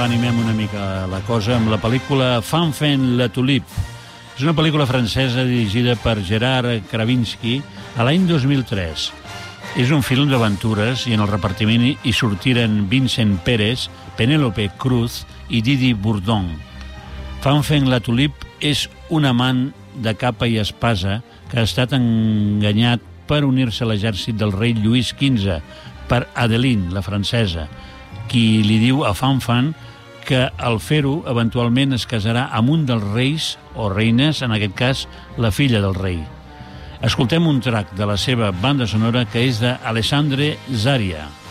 reanimem una mica la cosa amb la pel·lícula Fanfan la Tulipe. És una pel·lícula francesa dirigida per Gerard Krasinski a l'any 2003. És un film d'aventures i en el repartiment hi sortiren Vincent Pérez, Penélope Cruz i Didi Bourdon. Fanfan la Tulipe és un amant de capa i espasa que ha estat enganyat per unir-se a l'exèrcit del rei Lluís XV per Adeline, la francesa, qui li diu a Fanfan que al fer-ho eventualment es casarà amb un dels reis o reines, en aquest cas la filla del rei. Escoltem un track de la seva banda sonora que és d'Alessandre Zaria.